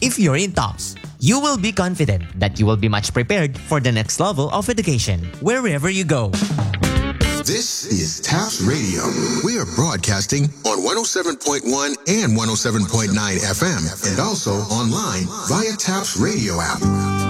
If you're in TOPS, you will be confident that you will be much prepared for the next level of education wherever you go. This is TAPS Radio. We are broadcasting on 107.1 and 107.9 FM and also online via TAPS Radio app.